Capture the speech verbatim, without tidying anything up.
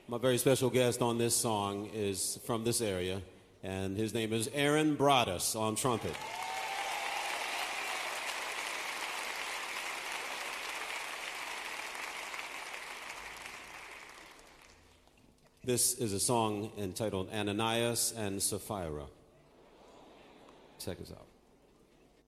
My very special guest on this song is from this area, and his name is Aaron Broadus on trumpet. This is a song entitled Ananias and Sapphira. Check us out.